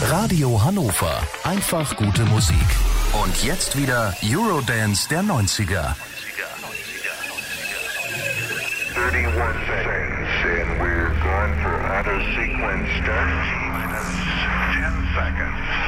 Radio Hannover. Einfach gute Musik. Und jetzt wieder Eurodance der 90er. 31 seconds and we're going for auto sequence start. 10 seconds.